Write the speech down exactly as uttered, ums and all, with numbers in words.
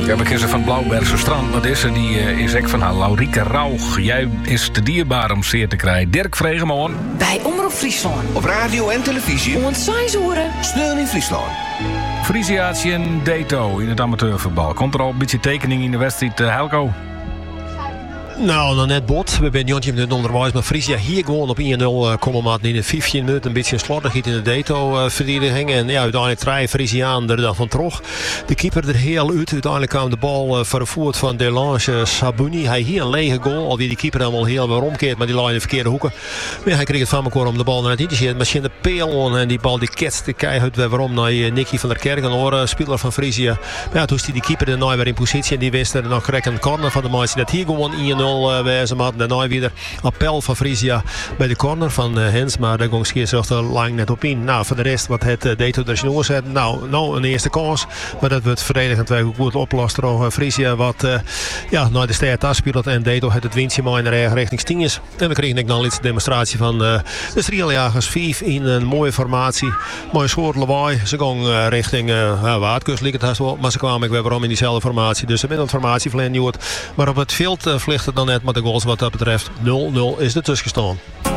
Ja, we kennen van Blauwbergse strand. Maar deze die, uh, is ook van haar Laurieke Rauch. Jij is te dierbaar om zeer te krijgen. Dirk Vregemoorn. Bij Omroep Friesland. Op radio en televisie. Om zes uur. Steun in Friesland. Frisiaatje en Dato in het amateurvoetbal. Komt er al een beetje tekening in de wedstrijd, uh, Helco? Nou, nog net bot. We zijn Jontje minuten onderwijs. Maar Frisia hier gewoon op één nul uh, komen maar in de vijftien minuten. Een beetje slordig in de Dato-verdediging. Uh, en ja, uiteindelijk drie Frisianen er dan van terug. De keeper er heel uit. Uiteindelijk kwam de bal uh, voor de voet van Delange Sabuni. Hij hier een lege goal. Alweer die keeper helemaal heel weer omkeert. Maar die lag in de verkeerde hoeken. Maar hij kreeg het van elkaar om de bal naar het in te zetten. Misschien de peel on. En die bal die ketste keihard weer waarom naar uh, Nicky van der Kerk. Een oor, uh, speler van Frisia. Maar ja, toen die, die keeper er nou weer in positie. En die wist er nog correct een corner van de meisje. Dat hier gewoon één nul Uh, wijzen, maar daarna weer appel van Frisia bij de corner van uh, Hens, maar daar ging scheidsrechter lang net op in. Nou, voor de rest wat het uh, Dato er jongens zet. Nou, nou een eerste kans, maar dat wordt verdedigend wel goed oplost door uh, Frisia wat uh, ja, naar de stad afspeelt en Dato het het winstje maar in de eigen richting Stienjes. En we kregen nog een demonstratie van uh, de strieljagers vijf in een mooie formatie. Mooi soort lawaai. Ze gingen uh, richting uh, Waardkust, liep het haast wel, maar ze kwamen weer waarom in diezelfde formatie. Dus ze zijn een formatie verlenen. Maar op het veld uh, vliegt het dan net. Maar de goals wat dat betreft nul nul is er tussen gestaan.